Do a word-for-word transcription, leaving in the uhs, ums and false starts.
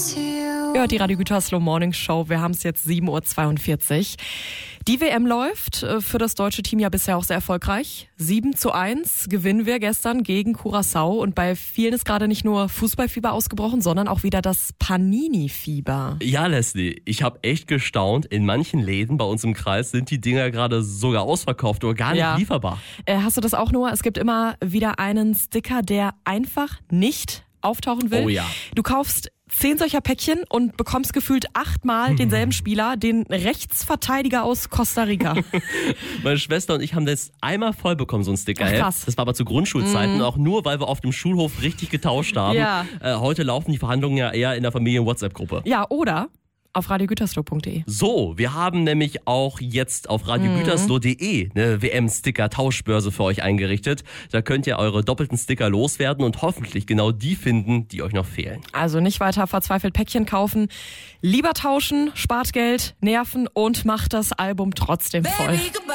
Ja, die Radio Gütersloh Morning Show. Wir haben es jetzt sieben Uhr zweiundvierzig. Die W M läuft für das deutsche Team ja bisher auch sehr erfolgreich. sieben zu eins gewinnen wir gestern gegen Curaçao. Und bei vielen ist gerade nicht nur Fußballfieber ausgebrochen, sondern auch wieder das Panini-Fieber. Ja, Leslie, ich habe echt gestaunt. In manchen Läden bei uns im Kreis sind die Dinger gerade sogar ausverkauft oder gar nicht Ja. lieferbar. Äh, hast du das auch, Noah? Es gibt immer wieder einen Sticker, der einfach nicht auftauchen will. Oh ja. Du kaufst zehn solcher Päckchen und bekommst gefühlt achtmal denselben Spieler, den Rechtsverteidiger aus Costa Rica. Meine Schwester und ich haben das einmal voll bekommen, so ein Sticker. Ach, krass. Das war aber zu Grundschulzeiten, mhm. auch nur, weil wir auf dem Schulhof richtig getauscht haben. Ja. Äh, heute laufen die Verhandlungen ja eher in der Familien-WhatsApp-Gruppe. Ja, oder auf radio gütersloh punkt de. So, wir haben nämlich auch jetzt auf radio gütersloh punkt de eine W M-Sticker-Tauschbörse für euch eingerichtet. Da könnt ihr eure doppelten Sticker loswerden und hoffentlich genau die finden, die euch noch fehlen. Also nicht weiter verzweifelt Päckchen kaufen. Lieber tauschen, spart Geld, Nerven und macht das Album trotzdem voll.